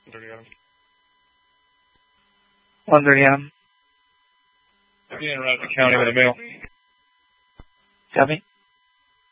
1:30 Adam. Being around the county with a mail. Copy.